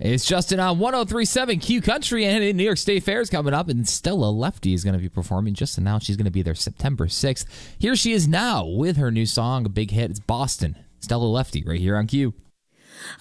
It's Justin on 103.7 Q Country, and New York State Fair is coming up, and Stella Lefty is going to be performing. Just announced she's going to be there September 6th. Here she is now with her new song, a big hit. It's Boston. Stella Lefty right here on Q.